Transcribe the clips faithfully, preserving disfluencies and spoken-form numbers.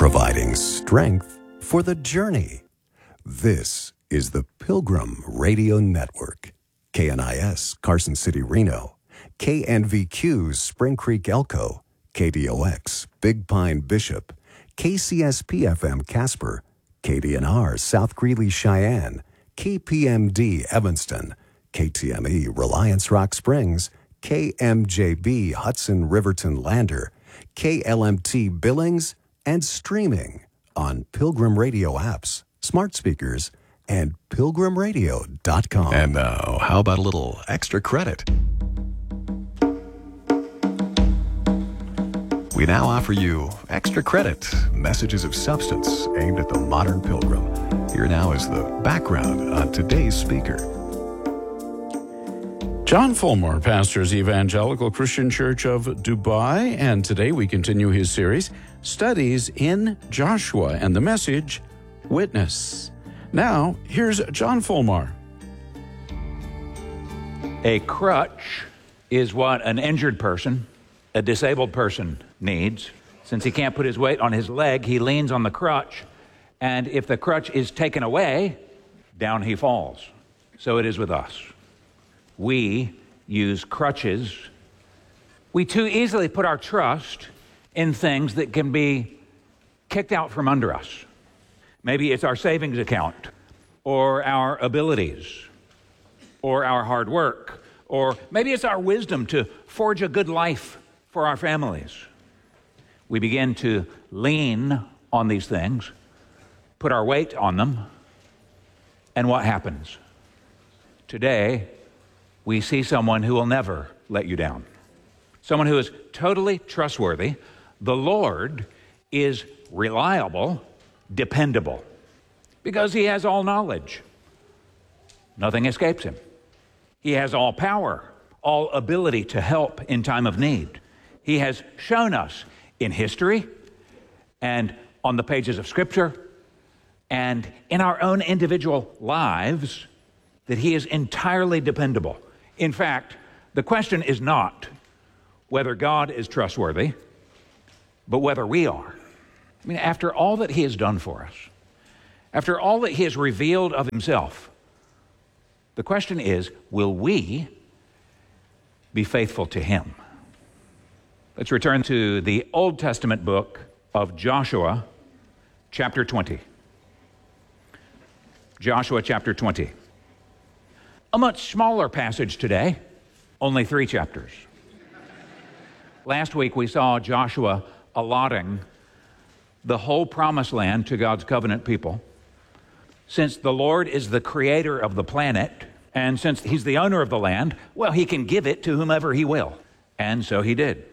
providing strength for the journey. This is the Pilgrim Radio Network. K N I S, Carson City, Reno. K N V Q, Spring Creek, Elko. K D O X, Big Pine, Bishop. K C S P F M, Casper. K D N R, South Greeley, Cheyenne. K P M D, Evanston. K T M E, Reliance Rock Springs. K M J B, Hudson, Riverton, Lander. K L M T, Billings, and streaming on Pilgrim Radio apps, smart speakers, and pilgrim radio dot com. And now, how about a little extra credit? We now offer you extra credit, messages of substance aimed at the modern pilgrim. Here now is the background on today's speaker. John Fulmore pastors Evangelical Christian Church of Dubai, and today we continue his series, Studies in Joshua, and the message, Witness. Now, here's John Fulmore. A crutch is what an injured person, a disabled person needs. Since he can't put his weight on his leg, he leans on the crutch, and if the crutch is taken away, down he falls. So it is with us. We use crutches. We too easily put our trust in things that can be kicked out from under us. Maybe it's our savings account, or our abilities, or our hard work, or maybe it's our wisdom to forge a good life for our families. We begin to lean on these things, put our weight on them, and what happens? Today, we see someone who will never let you down. Someone who is totally trustworthy. The Lord is reliable, dependable, because he has all knowledge. Nothing escapes him. He has all power, all ability to help in time of need. He has shown us in history and on the pages of Scripture and in our own individual lives that he is entirely dependable. In fact, the question is not whether God is trustworthy, but whether we are. I mean, after all that he has done for us, after all that he has revealed of himself, the question is, will we be faithful to him? Let's return to the Old Testament book of Joshua, chapter twenty. Joshua chapter twenty. A much smaller passage today, only three chapters. Last week we saw Joshua allotting the whole promised land to God's covenant people. Since the Lord is the creator of the planet, and since he's the owner of the land, well, he can give it to whomever he will. And so he did.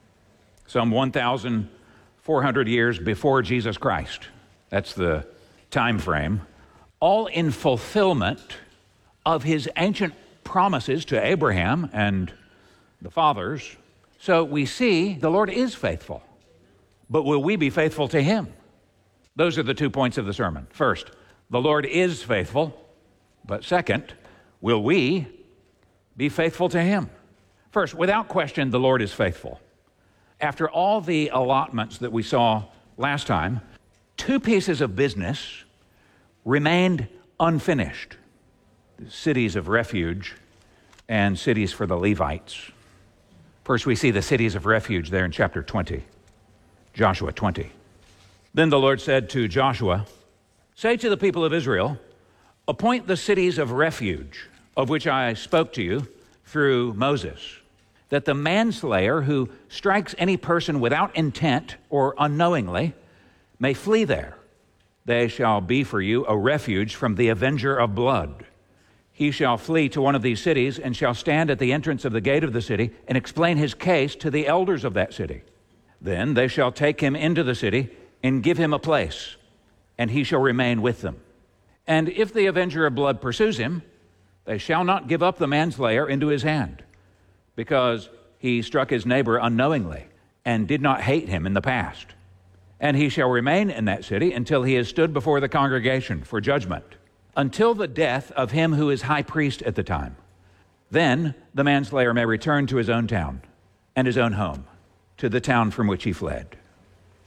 Some one thousand four hundred years before Jesus Christ. That's the time frame. All in fulfillment of his ancient promises to Abraham and the fathers. So we see the Lord is faithful. But will we be faithful to him? Those are the two points of the sermon. First, the Lord is faithful. But second, will we be faithful to him? First, without question, the Lord is faithful. After all the allotments that we saw last time, two pieces of business remained unfinished. Cities of refuge and cities for the Levites. First, we see the cities of refuge there in chapter twenty, Joshua twenty. Then the Lord said to Joshua, "Say to the people of Israel, appoint the cities of refuge, of which I spoke to you through Moses, that the manslayer who strikes any person without intent or unknowingly may flee there. They shall be for you a refuge from the avenger of blood. He shall flee to one of these cities and shall stand at the entrance of the gate of the city and explain his case to the elders of that city. Then they shall take him into the city and give him a place, and he shall remain with them. And if the avenger of blood pursues him, they shall not give up the manslayer into his hand, because he struck his neighbor unknowingly and did not hate him in the past. And he shall remain in that city until he has stood before the congregation for judgment, until the death of him who is high priest at the time. Then the manslayer may return to his own town and his own home, to the town from which he fled."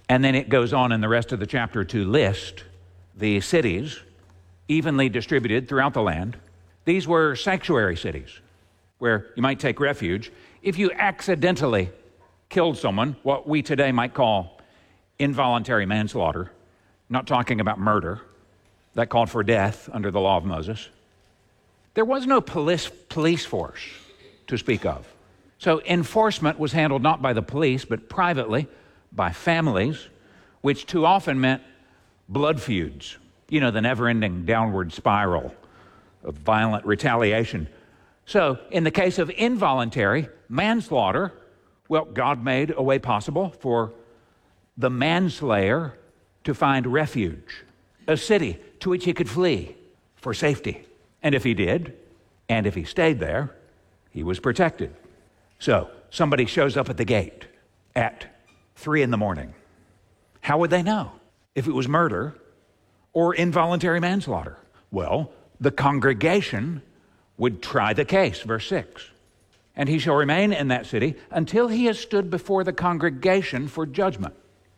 And then it goes on in the rest of the chapter to list the cities evenly distributed throughout the land. These were sanctuary cities where you might take refuge if you accidentally killed someone, what we today might call involuntary manslaughter. Not talking about murder. That called for death under the law of Moses. There was no police, police force to speak of. So enforcement was handled not by the police, but privately by families, which too often meant blood feuds. You know, the never-ending downward spiral of violent retaliation. So in the case of involuntary manslaughter, well, God made a way possible for the manslayer to find refuge, a city to which he could flee for safety. And if he did, and if he stayed there, he was protected. So somebody shows up at the gate at three in the morning. How would they know if it was murder or involuntary manslaughter? Well, the congregation would try the case, verse six. And he shall remain in that city until he has stood before the congregation for judgment.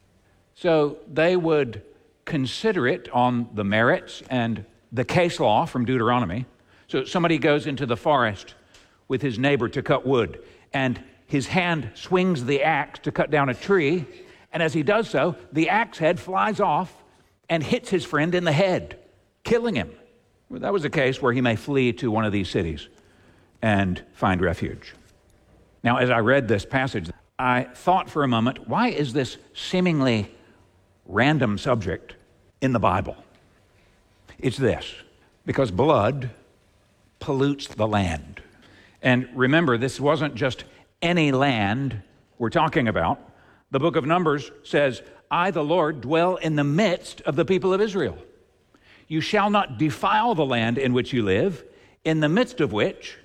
So they would consider it on the merits and the case law from Deuteronomy. So somebody goes into the forest with his neighbor to cut wood, and his hand swings the axe to cut down a tree, and as he does so, the axe head flies off and hits his friend in the head, killing him. Well, that was a case where he may flee to one of these cities and find refuge. Now, as I read this passage, I thought for a moment, why is this seemingly random subject in the Bible? It's this: because blood pollutes the land. And remember, this wasn't just any land we're talking about. The book of Numbers says, I, the Lord, dwell in the midst of the people of Israel. You shall not defile the land in which you live, in the midst of which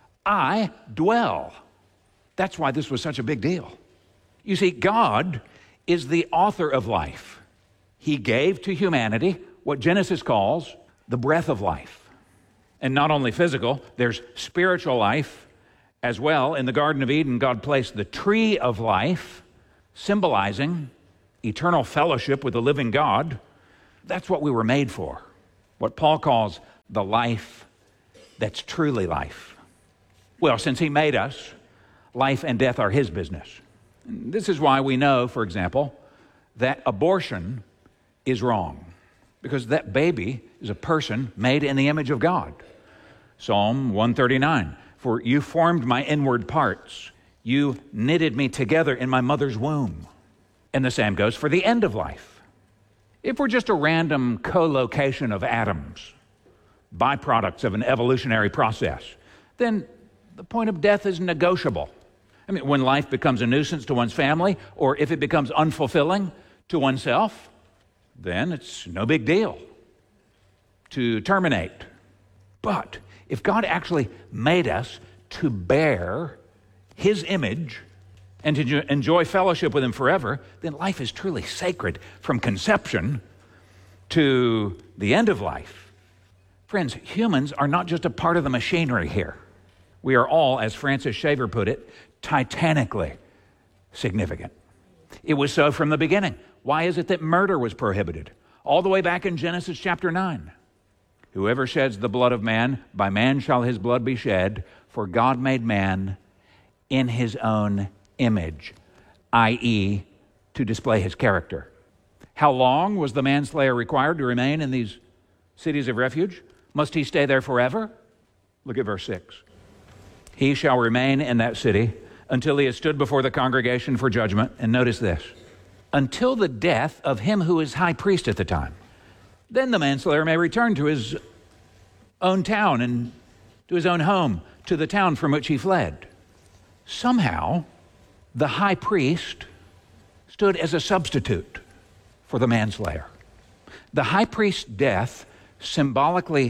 I dwell. That's why this was such a big deal. You see, God is the author of life. He gave to humanity what Genesis calls the breath of life. And not only physical, there's spiritual life as well. In the Garden of Eden, God placed the tree of life, symbolizing eternal fellowship with the living God. That's what we were made for. What Paul calls the life that's truly life. Well, since he made us, life and death are his business. This is why we know, for example, that abortion is wrong, because that baby is a person made in the image of God. Psalm one thirty-nine, for you formed my inward parts. You knitted me together in my mother's womb. And the same goes for the end of life. If we're just a random co-location of atoms, byproducts of an evolutionary process, then the point of death is negotiable. I mean, when life becomes a nuisance to one's family, or if it becomes unfulfilling to oneself, then it's no big deal to terminate. But if God actually made us to bear his image and to enjoy fellowship with him forever, then life is truly sacred from conception to the end of life. Friends, humans are not just a part of the machinery here. We are all, as Francis Schaeffer put it, titanically significant. It was so from the beginning. Why is it that murder was prohibited? All the way back in Genesis chapter nine. Whoever sheds the blood of man, by man shall his blood be shed, for God made man in his own image, that is, to display his character. How long was the manslayer required to remain in these cities of refuge? Must he stay there forever? Look at verse six. He shall remain in that city until he has stood before the congregation for judgment. And notice this, until the death of him who is high priest at the time. Then the manslayer may return to his own town and to his own home, to the town from which he fled. Somehow, the high priest stood as a substitute for the manslayer. The high priest's death symbolically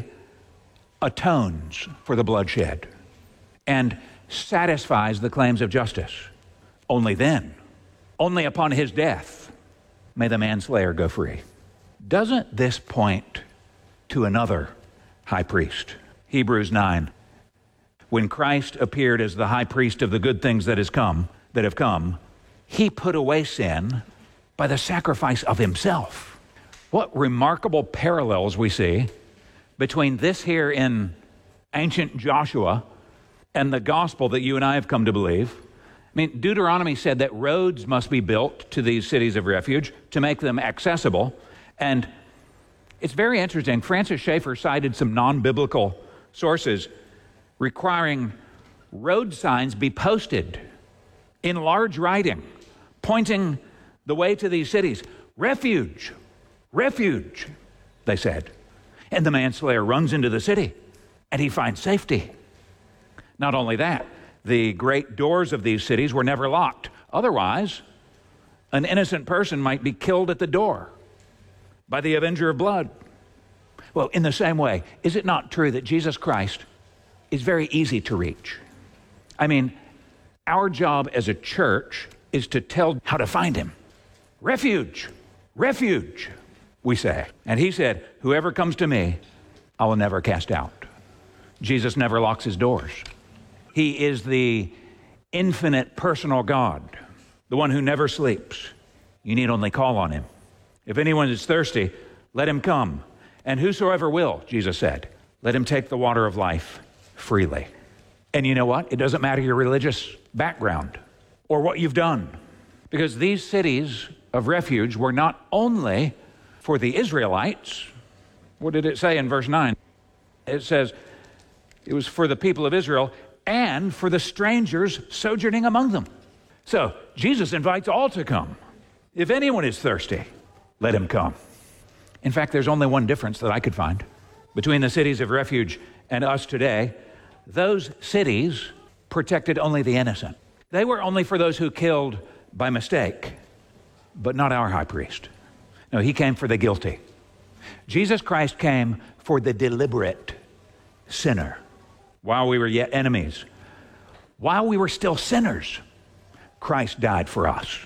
atones for the bloodshed and satisfies the claims of justice. Only then, only upon his death, may the manslayer go free. Doesn't this point to another high priest? Hebrews nine. When Christ appeared as the high priest of the good things that has come, that have come, he put away sin by the sacrifice of himself. What remarkable parallels we see between this here in ancient Joshua and the gospel that you and I have come to believe. I mean, Deuteronomy said that roads must be built to these cities of refuge to make them accessible. And it's very interesting. Francis Schaeffer cited some non-biblical sources requiring road signs be posted in large writing, pointing the way to these cities. Refuge, refuge, they said. And the manslayer runs into the city, and he finds safety. Not only that, the great doors of these cities were never locked. Otherwise, an innocent person might be killed at the door by the avenger of blood. Well, in the same way, is it not true that Jesus Christ is very easy to reach? I mean, our job as a church is to tell how to find him. Refuge, refuge, we say. And he said, whoever comes to me, I will never cast out. Jesus never locks his doors. He is the infinite personal God, the one who never sleeps. You need only call on him. If anyone is thirsty, let him come. And whosoever will, Jesus said, let him take the water of life freely. And you know what? It doesn't matter your religious background or what you've done, because these cities of refuge were not only for the Israelites. What did it say in verse nine? It says it was for the people of Israel and for the strangers sojourning among them. So Jesus invites all to come. If anyone is thirsty, let him come. In fact, there's only one difference that I could find between the cities of refuge and us today. Those cities protected only the innocent. They were only for those who killed by mistake, but not our high priest. No, he came for the guilty. Jesus Christ came for the deliberate sinner. While we were yet enemies, while we were still sinners, Christ died for us.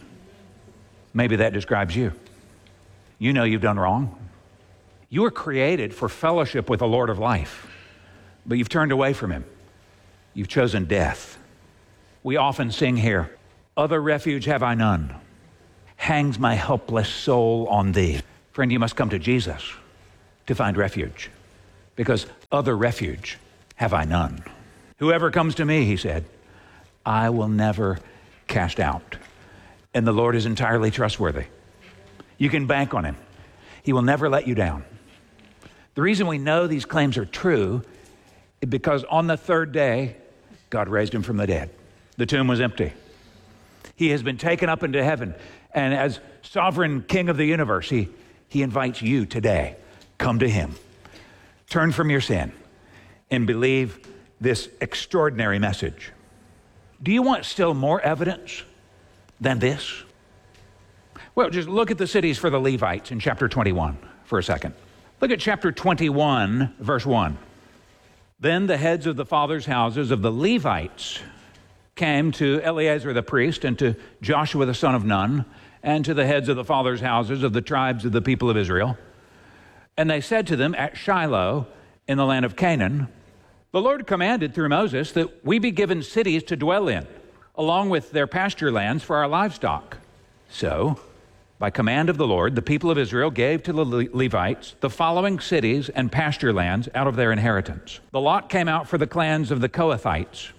Maybe that describes you. You know you've done wrong. You were created for fellowship with the Lord of life, but you've turned away from him. You've chosen death. We often sing here, other refuge have I none. Hangs my helpless soul on thee. Friend, you must come to Jesus to find refuge, because other refuge have I none. Whoever comes to me, he said, I will never cast out. And the Lord is entirely trustworthy. You can bank on him. He will never let you down. The reason we know these claims are true is because on the third day, God raised him from the dead. The tomb was empty. He has been taken up into heaven. And as sovereign king of the universe, he, he invites you today, come to him. Turn from your sin and believe this extraordinary message. Do you want still more evidence than this? Well, just look at the cities for the Levites in chapter twenty-one for a second. Look at chapter twenty-one, verse one. Then the heads of the fathers' houses of the Levites came to Eleazar the priest and to Joshua the son of Nun and to the heads of the fathers' houses of the tribes of the people of Israel. And they said to them at Shiloh in the land of Canaan, the Lord commanded through Moses that we be given cities to dwell in, along with their pasture lands for our livestock. So, by command of the Lord, the people of Israel gave to the Le- Levites the following cities and pasture lands out of their inheritance. The lot came out for the clans of the Kohathites.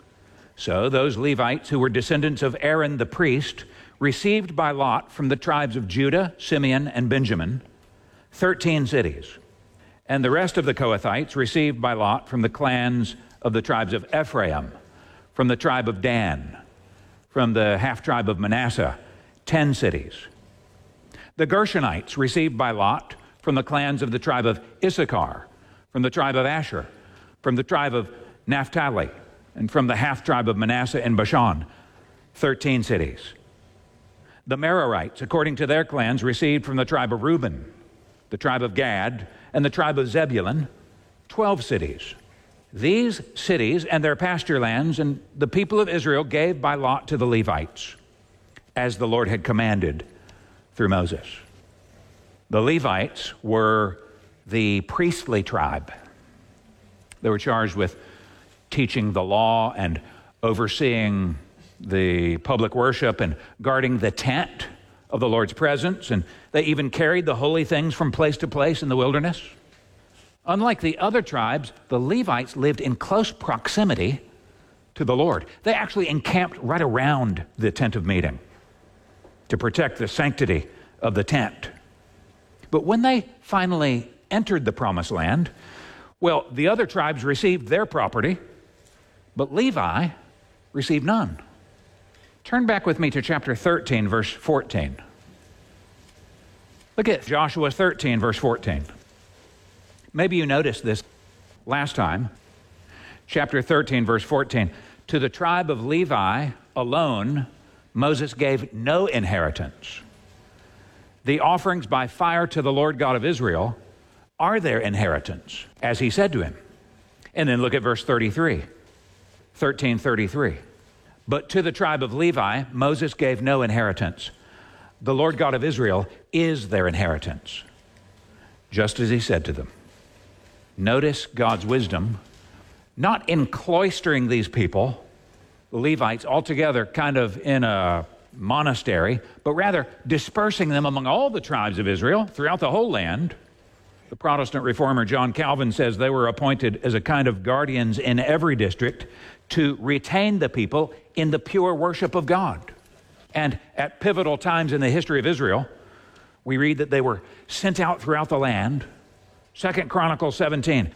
So those Levites who were descendants of Aaron the priest received by lot from the tribes of Judah, Simeon, and Benjamin thirteen cities. And the rest of the Kohathites received by lot from the clans of the tribes of Ephraim, from the tribe of Dan, from the half-tribe of Manasseh, ten cities. The Gershonites received by lot from the clans of the tribe of Issachar, from the tribe of Asher, from the tribe of Naphtali, and from the half-tribe of Manasseh and Bashan, thirteen cities. The Merarites, according to their clans, received from the tribe of Reuben, the tribe of Gad, and the tribe of Zebulun, twelve cities. These cities and their pasture lands and the people of Israel gave by lot to the Levites, as the Lord had commanded through Moses. The Levites were the priestly tribe. They were charged with teaching the law and overseeing the public worship and guarding the tent of the Lord's presence, and they even carried the holy things from place to place in the wilderness. Unlike the other tribes, the Levites lived in close proximity to the Lord. They actually encamped right around the tent of meeting to protect the sanctity of the tent. But when they finally entered the promised land, well, the other tribes received their property, but Levi received none. Turn back with me to chapter thirteen, verse fourteen. Look at Joshua thirteen, verse fourteen. Maybe you noticed this last time. Chapter thirteen, verse fourteen. To the tribe of Levi alone, Moses gave no inheritance. The offerings by fire to the Lord God of Israel are their inheritance, as he said to him. And then look at verse thirty-three. thirteen thirty-three. But to the tribe of Levi, Moses gave no inheritance. The Lord God of Israel is their inheritance, just as he said to them. Notice God's wisdom, not in cloistering these people, the Levites, altogether kind of in a monastery, but rather dispersing them among all the tribes of Israel throughout the whole land. The Protestant reformer John Calvin says they were appointed as a kind of guardians in every district to retain the people in the pure worship of God. And at pivotal times in the history of Israel, we read that they were sent out throughout the land. Second Chronicles seventeen.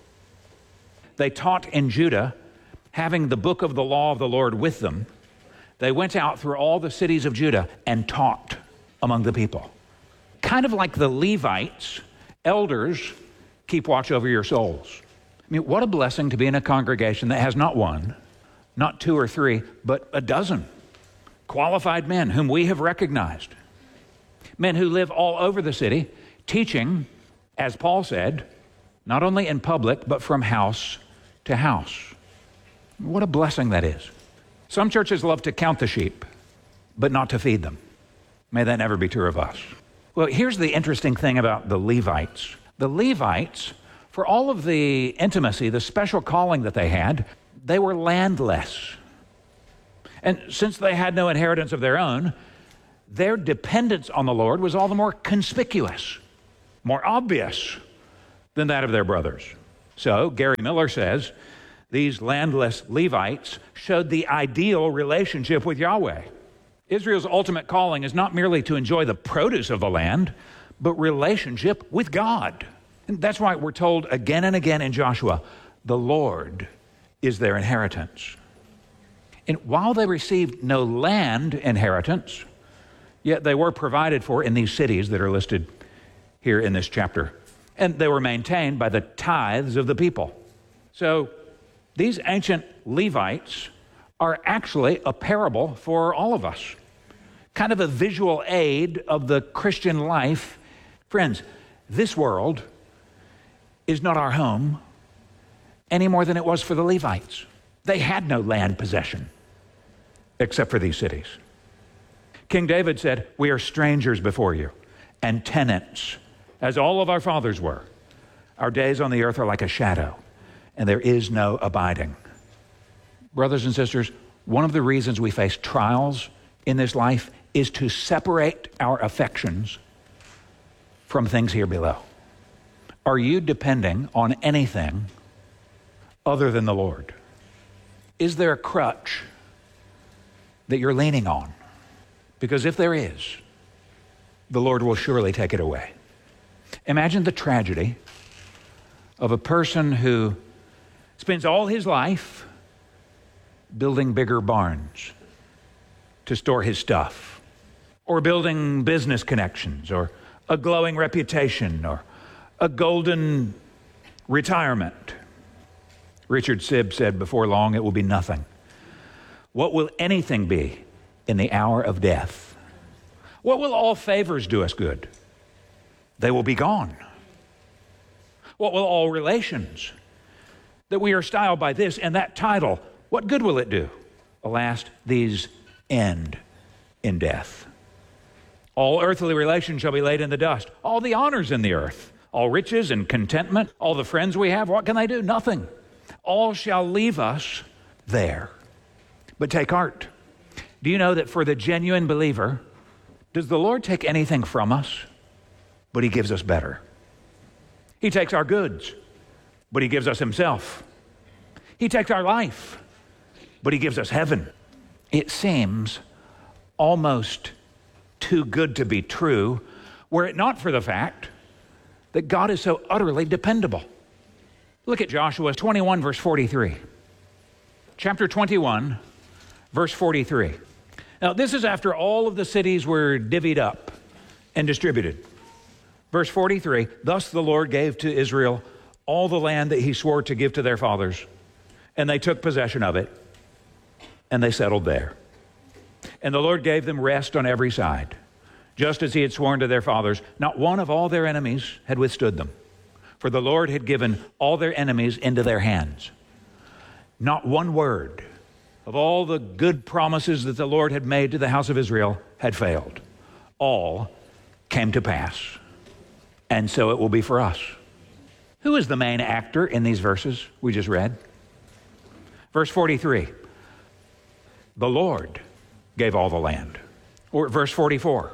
They taught in Judah, having the book of the law of the Lord with them. They went out through all the cities of Judah and taught among the people. Kind of like the Levites, elders keep watch over your souls. I mean, what a blessing to be in a congregation that has not one, not two or three, but a dozen qualified men whom we have recognized. Men who live all over the city, teaching, as Paul said, not only in public, but from house to house. What a blessing that is. Some churches love to count the sheep, but not to feed them. May that never be true of us. Well, here's the interesting thing about the Levites. The Levites, for all of the intimacy, the special calling that they had, they were landless. And since they had no inheritance of their own, their dependence on the Lord was all the more conspicuous, more obvious than that of their brothers. So, Gary Miller says, these landless Levites showed the ideal relationship with Yahweh. Israel's ultimate calling is not merely to enjoy the produce of the land, but relationship with God. And that's why we're told again and again in Joshua, the Lord is their inheritance. And while they received no land inheritance, yet they were provided for in these cities that are listed here in this chapter. And they were maintained by the tithes of the people. So these ancient Levites are actually a parable for all of us, kind of a visual aid of the Christian life. Friends, this world is not our home any more than it was for the Levites. They had no land possession except for these cities. King David said, "We are strangers before you and tenants, as all of our fathers were. Our days on the earth are like a shadow, and there is no abiding." Brothers and sisters, one of the reasons we face trials in this life is to separate our affections from things here below. Are you depending on anything other than the Lord? Is there a crutch that you're leaning on? Because if there is, the Lord will surely take it away. Imagine the tragedy of a person who spends all his life building bigger barns to store his stuff, or building business connections, or a glowing reputation, or a golden retirement. Richard Sibb said, "Before long it will be nothing. What will anything be in the hour of death? What will all favors do us good? They will be gone. What will all relations that we are styled by this and that title, what good will it do? Alas, these end in death. All earthly relations shall be laid in the dust. All the honors in the earth, all riches and contentment, all the friends we have, what can they do? Nothing. All shall leave us there. But take heart. Do you know that for the genuine believer, Does the Lord take anything from us? But he gives us better. He takes our goods, but he gives us himself. He takes our life, but he gives us heaven. It seems almost too good to be true, were it not for the fact that God is so utterly dependable. Look at Joshua twenty-one, verse forty-three. Chapter twenty-one, verse forty-three. Now, this is after all of the cities were divvied up and distributed. Verse forty-three, thus the Lord gave to Israel all the land that he swore to give to their fathers, and they took possession of it, and they settled there. And the Lord gave them rest on every side, just as he had sworn to their fathers. Not one of all their enemies had withstood them, for the Lord had given all their enemies into their hands. Not one word of all the good promises that the Lord had made to the house of Israel had failed. All came to pass. And so it will be for us. Who is the main actor in these verses we just read? Verse forty-three, the Lord gave all the land. Or verse forty-four,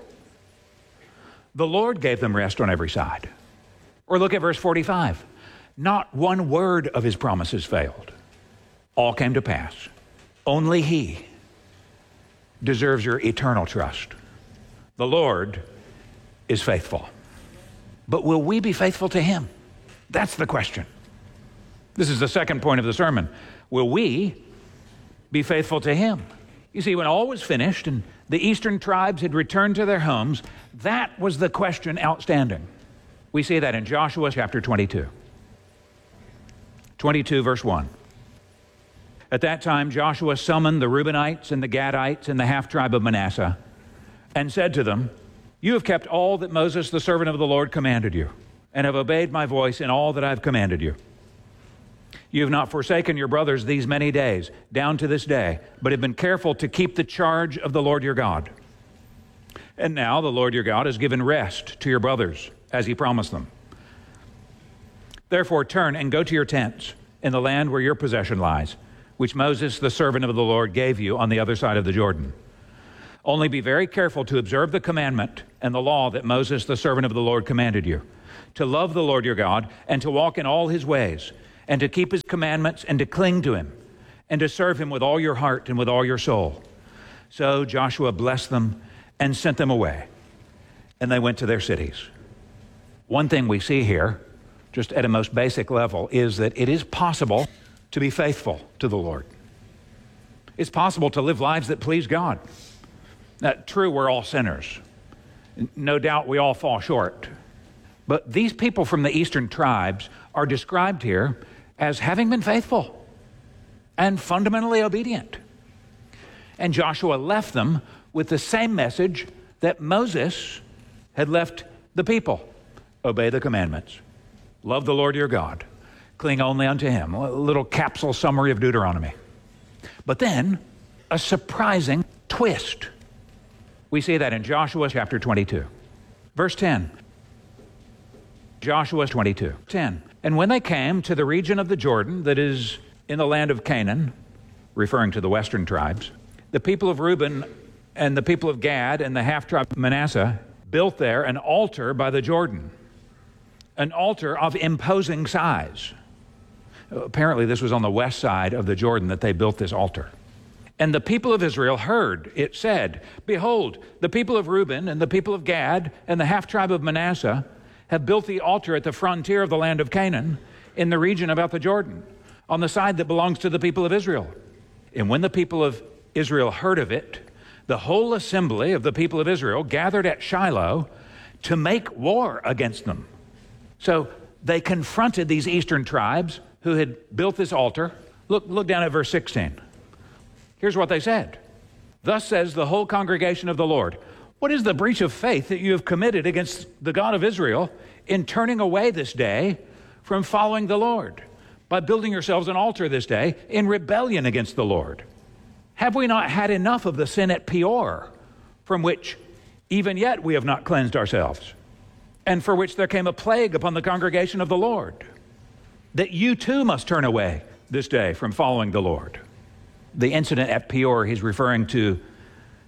the Lord gave them rest on every side. Or look at verse forty-five, not one word of his promises failed. All came to pass. Only he deserves your eternal trust. The Lord is faithful. But will we be faithful to him? That's the question. This is the second point of the sermon. Will we be faithful to him? You see, when all was finished and the eastern tribes had returned to their homes, that was the question outstanding. We see that in Joshua chapter twenty-two. twenty-two, verse one. At that time, Joshua summoned the Reubenites and the Gadites and the half-tribe of Manasseh and said to them, you have kept all that Moses, the servant of the Lord, commanded you, and have obeyed my voice in all that I have commanded you. You have not forsaken your brothers these many days, down to this day, but have been careful to keep the charge of the Lord your God. And now the Lord your God has given rest to your brothers, as he promised them. Therefore turn and go to your tents in the land where your possession lies, which Moses, the servant of the Lord, gave you on the other side of the Jordan. Only be very careful to observe the commandment and the law that Moses, the servant of the Lord, commanded you, to love the Lord your God and to walk in all his ways, and to keep his commandments and to cling to him, and to serve him with all your heart and with all your soul. So Joshua blessed them and sent them away, and they went to their cities. One thing we see here, just at a most basic level, is that it is possible to be faithful to the Lord. It's possible to live lives that please God. Now, true, we're all sinners. No doubt we all fall short. But these people from the eastern tribes are described here as having been faithful and fundamentally obedient. And Joshua left them with the same message that Moses had left the people. Obey the commandments. Love the Lord your God. Cling only unto him. A little capsule summary of Deuteronomy. But then, a surprising twist. We see that in Joshua chapter twenty-two. Verse ten. Joshua twenty-two, ten. And when they came to the region of the Jordan that is in the land of Canaan, referring to the western tribes, the people of Reuben and the people of Gad and the half-tribe of Manasseh built there an altar by the Jordan, an altar of imposing size. Apparently this was on the west side of the Jordan that they built this altar. And the people of Israel heard it said, behold, the people of Reuben and the people of Gad and the half-tribe of Manasseh have built the altar at the frontier of the land of Canaan in the region about the Jordan, on the side that belongs to the people of Israel. And when the people of Israel heard of it, the whole assembly of the people of Israel gathered at Shiloh to make war against them. So they confronted these eastern tribes who had built this altar. Look, look down at verse sixteen. Here's what they said. Thus says the whole congregation of the Lord, what is the breach of faith that you have committed against the God of Israel in turning away this day from following the Lord, by building yourselves an altar this day in rebellion against the Lord? Have we not had enough of the sin at Peor, from which even yet we have not cleansed ourselves, and for which there came a plague upon the congregation of the Lord, that you too must turn away this day from following the Lord? The incident at Peor he's referring to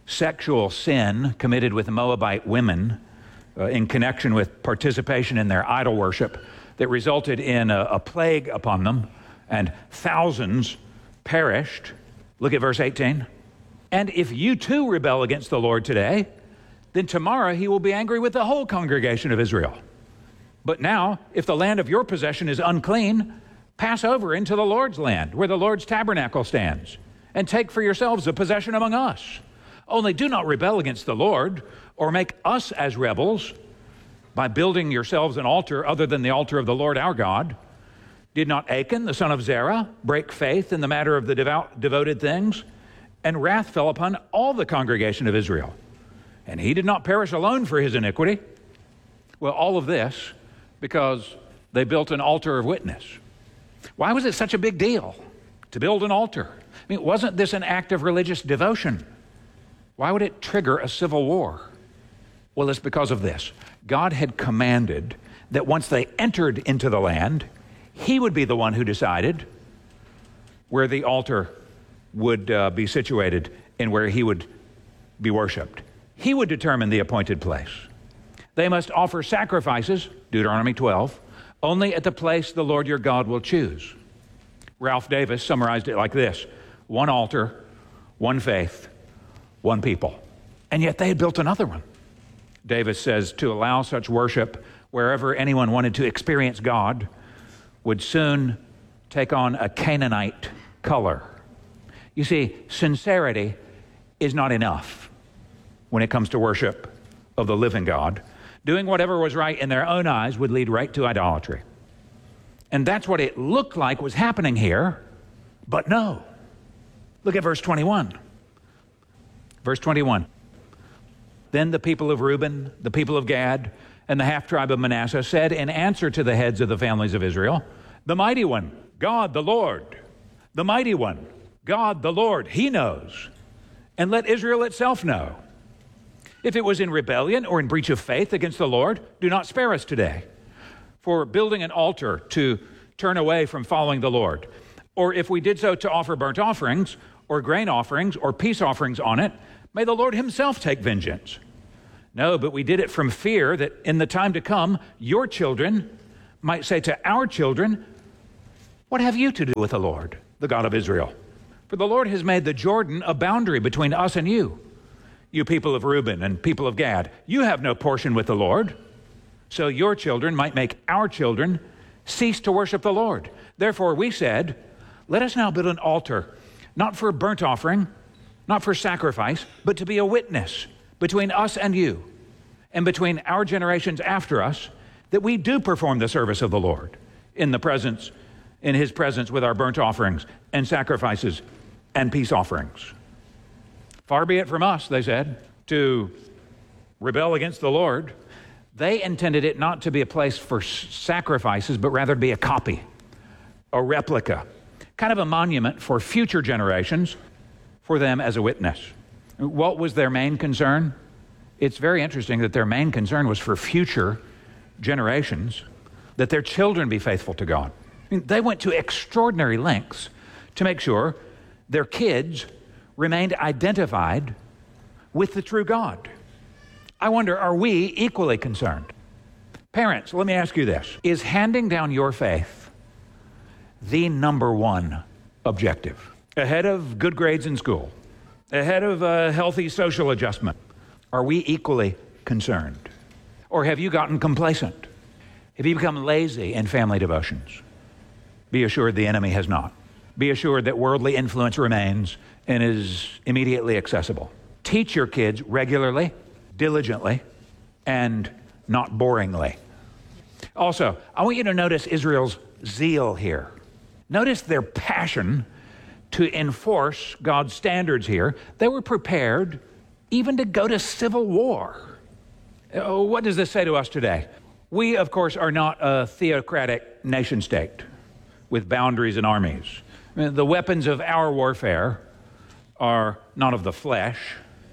sexual sin committed with Moabite women uh, in connection with participation in their idol worship that resulted in a, a plague upon them, and thousands perished. Look at verse eighteen. And if you too rebel against the Lord today, then tomorrow he will be angry with the whole congregation of Israel. But now, if the land of your possession is unclean, pass over into the Lord's land, where the Lord's tabernacle stands, and take for yourselves a possession among us. Only do not rebel against the Lord, or make us as rebels, by building yourselves an altar other than the altar of the Lord our God. Did not Achan, the son of Zerah, break faith in the matter of the devout, devoted things? And wrath fell upon all the congregation of Israel. And he did not perish alone for his iniquity. Well, all of this because they built an altar of witness. Why was it such a big deal to build an altar? I mean, wasn't this an act of religious devotion? Why would it trigger a civil war? Well, it's because of this. God had commanded that once they entered into the land, he would be the one who decided where the altar would uh, be situated and where he would be worshiped. He would determine the appointed place. They must offer sacrifices, Deuteronomy twelve, only at the place the Lord your God will choose. Ralph Davis summarized it like this: one altar, one faith, one people. And yet they had built another one. Davis says to allow such worship wherever anyone wanted to experience God would soon take on a Canaanite color. You see, sincerity is not enough when it comes to worship of the living God. Doing whatever was right in their own eyes would lead right to idolatry. And that's what it looked like was happening here, but no. Look at verse twenty-one. Verse twenty-one. Then the people of Reuben, the people of Gad, and the half-tribe of Manasseh said in answer to the heads of the families of Israel, the mighty one, God the Lord, the mighty one, God the Lord, he knows, and let Israel itself know. If it was in rebellion or in breach of faith against the Lord, do not spare us today for building an altar to turn away from following the Lord. Or if we did so to offer burnt offerings or grain offerings or peace offerings on it, may the Lord himself take vengeance. No, but we did it from fear that in the time to come, your children might say to our children, what have you to do with the Lord, the God of Israel? For the Lord has made the Jordan a boundary between us and you. You people of Reuben and people of Gad, you have no portion with the Lord. So your children might make our children cease to worship the Lord. Therefore we said, let us now build an altar, not for burnt offering, not for sacrifice, but to be a witness between us and you, and between our generations after us, that we do perform the service of the Lord in the presence, in his presence with our burnt offerings and sacrifices and peace offerings. Far be it from us, they said, to rebel against the Lord. They intended it not to be a place for sacrifices, but rather to be a copy, a replica, kind of a monument for future generations, for them as a witness. What was their main concern? It's very interesting that their main concern was for future generations, that their children be faithful to God. I mean, they went to extraordinary lengths to make sure their kids remained identified with the true God. I wonder, are we equally concerned? Parents, let me ask you this. Is handing down your faith the number one objective? Ahead of good grades in school, ahead of a healthy social adjustment, are we equally concerned? Or have you gotten complacent? Have you become lazy in family devotions? Be assured the enemy has not. Be assured that worldly influence remains and is immediately accessible. Teach your kids regularly, diligently, and not boringly. Also, I want you to notice Israel's zeal here. Notice their passion to enforce God's standards here. They were prepared even to go to civil war. Oh, what does this say to us today? We, of course, are not a theocratic nation state with boundaries and armies. I mean, the weapons of our warfare are not of the flesh.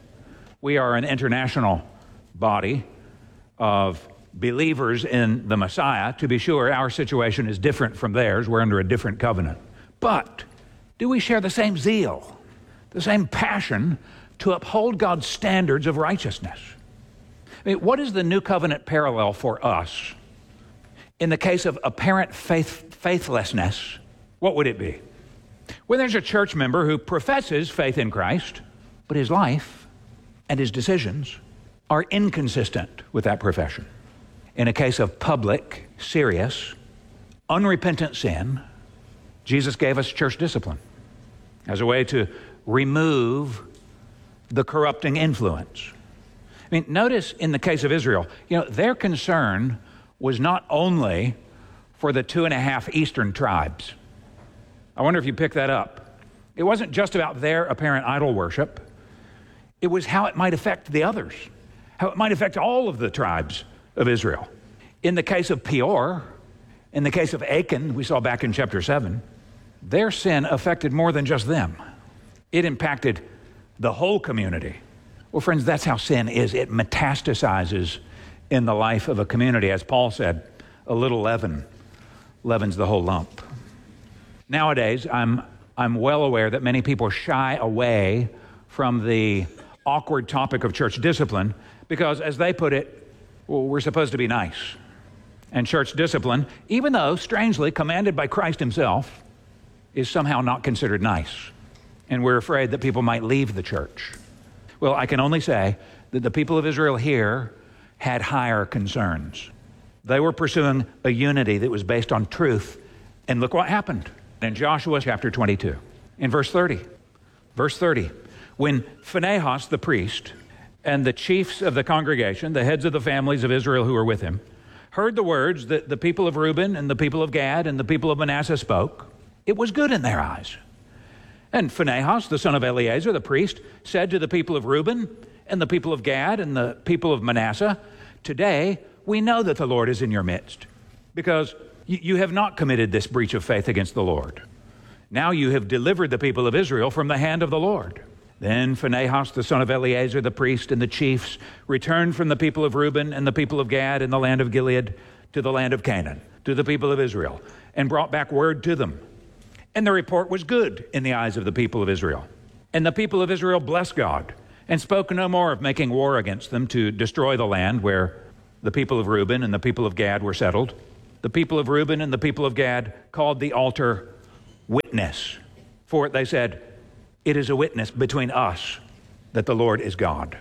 We are an international body of believers in the Messiah. To be sure, our situation is different from theirs. We're under a different covenant. But do we share the same zeal, the same passion to uphold God's standards of righteousness. I mean, what is the New Covenant parallel for us in the case of apparent faith, faithlessness? What would it be? When there's a church member who professes faith in Christ, but his life and his decisions are inconsistent with that profession. In a case of public, serious, unrepentant sin, Jesus gave us church discipline as a way to remove the corrupting influence. I mean, notice in the case of Israel, you know, their concern was not only for the two and a half eastern tribes. I wonder if you pick that up. It wasn't just about their apparent idol worship. It was how it might affect the others, how it might affect all of the tribes of Israel. In the case of Peor, in the case of Achan, we saw back in chapter seven, their sin affected more than just them. It impacted the whole community. Well, friends, that's how sin is. It metastasizes in the life of a community. As Paul said, a little leaven leavens the whole lump. Nowadays, I'm, I'm well aware that many people shy away from the awkward topic of church discipline because, as they put it, well, we're supposed to be nice. And church discipline, even though strangely commanded by Christ himself, is somehow not considered nice. And we're afraid that people might leave the church. Well, I can only say that the people of Israel here had higher concerns. They were pursuing a unity that was based on truth. And look what happened in Joshua chapter twenty-two, in verse thirty. Verse thirty, when Phinehas the priest and the chiefs of the congregation, the heads of the families of Israel who were with him, heard the words that the people of Reuben and the people of Gad and the people of Manasseh spoke, it was good in their eyes. And Phinehas, the son of Eleazar, the priest, said to the people of Reuben and the people of Gad and the people of Manasseh, today we know that the Lord is in your midst, because you have not committed this breach of faith against the Lord. Now you have delivered the people of Israel from the hand of the Lord. Then Phinehas, the son of Eleazar, the priest, and the chiefs returned from the people of Reuben and the people of Gad in the land of Gilead to the land of Canaan, to the people of Israel, and brought back word to them. And the report was good in the eyes of the people of Israel. And the people of Israel blessed God and spoke no more of making war against them to destroy the land where the people of Reuben and the people of Gad were settled. The people of Reuben and the people of Gad called the altar Witness. For it, they said, it is a witness between us that the Lord is God.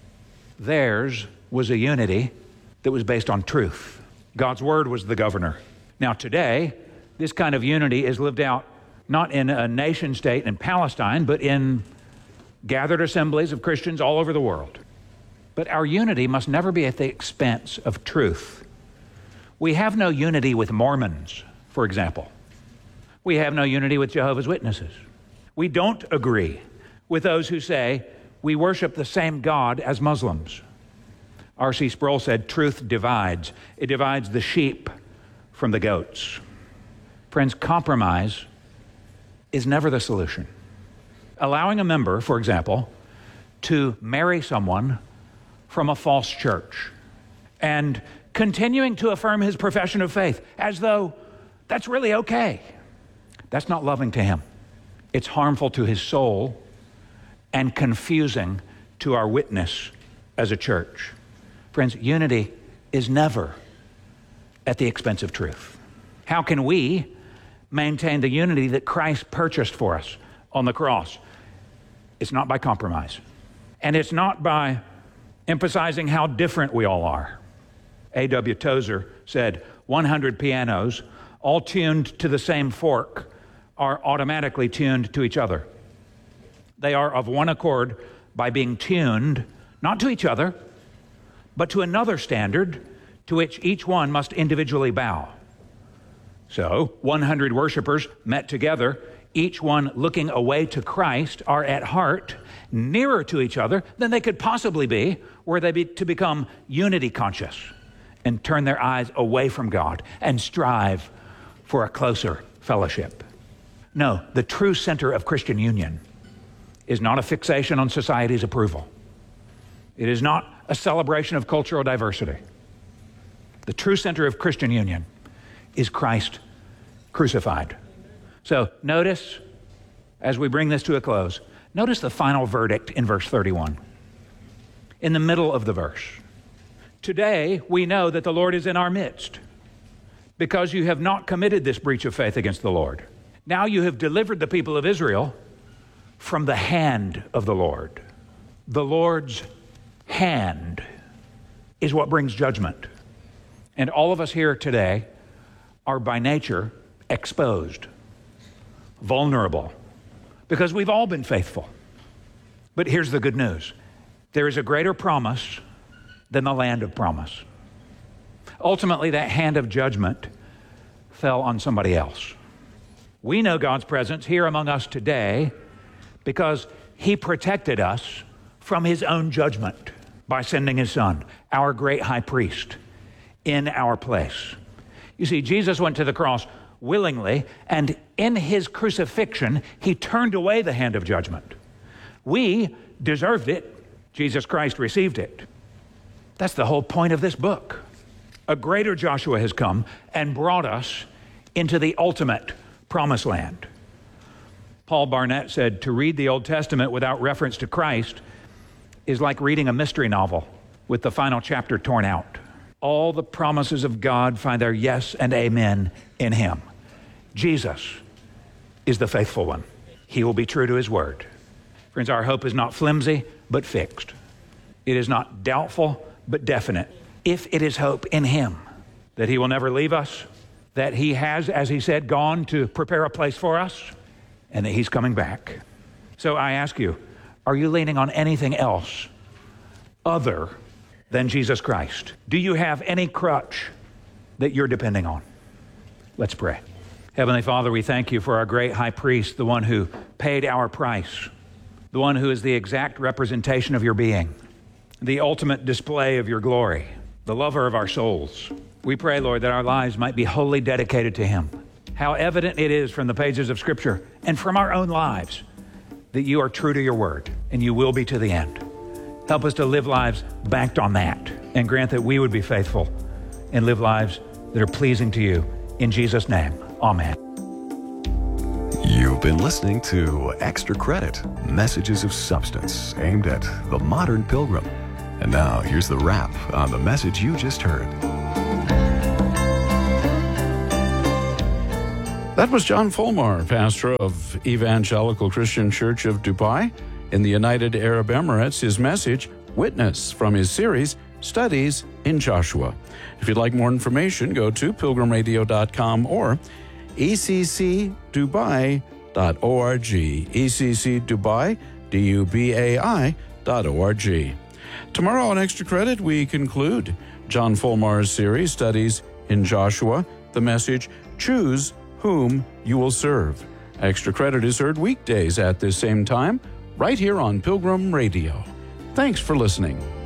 Theirs was a unity that was based on truth. God's word was the governor. Now today, this kind of unity is lived out not in a nation state in Palestine, but in gathered assemblies of Christians all over the world. But our unity must never be at the expense of truth. We have no unity with Mormons, for example. We have no unity with Jehovah's Witnesses. We don't agree with those who say we worship the same God as Muslims. R C Sproul said, truth divides. It divides the sheep from the goats. Friends, compromise is never the solution. Allowing a member, for example, to marry someone from a false church and continuing to affirm his profession of faith as though that's really okay, that's not loving to him. It's harmful to his soul and confusing to our witness as a church. Friends, unity is never at the expense of truth. How can we maintain the unity that Christ purchased for us on the cross? It's not by compromise. And it's not by emphasizing how different we all are. A W Tozer said, one hundred pianos, all tuned to the same fork, are automatically tuned to each other. They are of one accord by being tuned, not to each other, but to another standard to which each one must individually bow. So, one hundred worshipers met together, each one looking away to Christ, are at heart nearer to each other than they could possibly be were they be to become unity conscious and turn their eyes away from God and strive for a closer fellowship. No, the true center of Christian union is not a fixation on society's approval. It is not a celebration of cultural diversity. The true center of Christian union is Christ crucified. So notice, as we bring this to a close, Notice the final verdict in verse thirty-one. In the middle of the verse. Today we know that the Lord is in our midst, because you have not committed this breach of faith against the Lord. Now you have delivered the people of Israel from the hand of the Lord. The Lord's hand is what brings judgment. And all of us here today are by nature exposed, vulnerable, because we've all been faithful. But here's the good news. There is a greater promise than the land of promise. Ultimately, that hand of judgment fell on somebody else. We know God's presence here among us today because He protected us from His own judgment by sending His Son, our great high priest, in our place. You see, Jesus went to the cross willingly, and in His crucifixion, He turned away the hand of judgment. We deserved it. Jesus Christ received it. That's the whole point of this book. A greater Joshua has come and brought us into the ultimate promised land. Paul Barnett said, to read the Old Testament without reference to Christ is like reading a mystery novel with the final chapter torn out. All the promises of God find their yes and amen in Him. Jesus is the faithful one. He will be true to His word. Friends, our hope is not flimsy, but fixed. It is not doubtful, but definite. If it is hope in Him, that He will never leave us, that He has, as He said, gone to prepare a place for us, and that He's coming back. So I ask you, are you leaning on anything else other than Jesus Christ? Do you have any crutch that you're depending on? Let's pray. Heavenly Father, we thank You for our great high priest, the one who paid our price, the one who is the exact representation of Your being, the ultimate display of Your glory, the lover of our souls. We pray, Lord, that our lives might be wholly dedicated to Him. How evident it is from the pages of Scripture and from our own lives that You are true to Your word, and You will be to the end. Help us to live lives backed on that, and grant that we would be faithful and live lives that are pleasing to You. In Jesus' name, amen. You've been listening to Extra Credit, Messages of Substance, aimed at the modern pilgrim. And now, here's the wrap on the message you just heard. That was John Fulmar, pastor of Evangelical Christian Church of Dubai in the United Arab Emirates. His message, Witness, from his series, Studies in Joshua. If you'd like more information, go to pilgrim radio dot com or e c c dubai dot org. E C C Dubai, D U B A I dot O R G. Tomorrow on Extra Credit, we conclude John Fulmar's series, Studies in Joshua, the message, Choose Whom You Will Serve. Extra Credit is heard weekdays at this same time, right here on Pilgrim Radio. Thanks for listening.